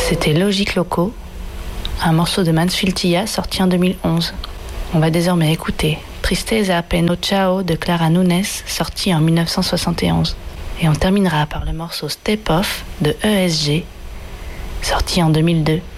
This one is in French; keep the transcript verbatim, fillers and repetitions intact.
C'était Logique Locaux, un morceau de Mansfield Tia sorti en deux mille onze. On va désormais écouter Tristeza Peno Ciao de Clara Nunes, sorti en dix-neuf cent soixante et onze. Et on terminera par le morceau Step Off de E S G, sorti en deux mille deux.